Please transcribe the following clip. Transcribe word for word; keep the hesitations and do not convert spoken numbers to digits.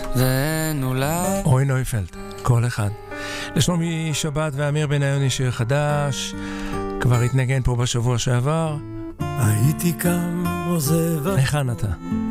זה נולד. רועי נויפלד, כל אחד. לשלומי שבת ואמיר בניוני שיר חדש, כבר התנגן פה בשבוע שעבר. הייתי קם עוזב היכן אתה?